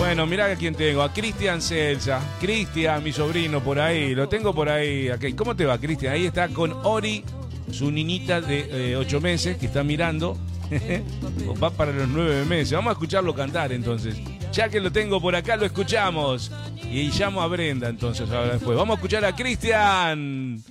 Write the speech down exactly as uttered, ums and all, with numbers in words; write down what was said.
Bueno, mirá a quién tengo, a Cristian Celsa. Cristian, mi sobrino, por ahí, lo tengo por ahí. Okay. ¿Cómo te va, Cristian? Ahí está con Ori, su niñita de eh, ocho meses, que está mirando. Va para los nueve meses. Vamos a escucharlo cantar entonces. Ya que lo tengo por acá, lo escuchamos. Y llamo a Brenda entonces ahora después. Vamos a escuchar a Cristian.